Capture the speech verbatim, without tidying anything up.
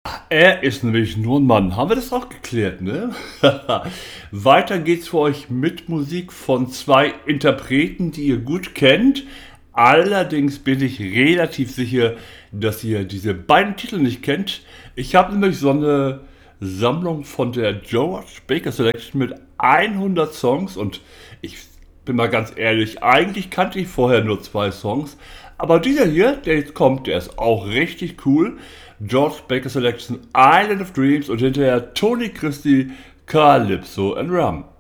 Er ist nämlich nur ein Mann. Haben wir das auch geklärt, ne? Weiter geht's für euch mit Musik von zwei Interpreten, die ihr gut kennt. Allerdings bin ich relativ sicher, dass ihr diese beiden Titel nicht kennt. Ich habe nämlich so eine Sammlung von der George Baker Selection mit hundert Songs und ich bin mal ganz ehrlich, eigentlich kannte ich vorher nur zwei Songs, aber dieser hier, der jetzt kommt, der ist auch richtig cool. George Baker Selection Island of Dreams und hinterher Tony Christie Calypso and Rum.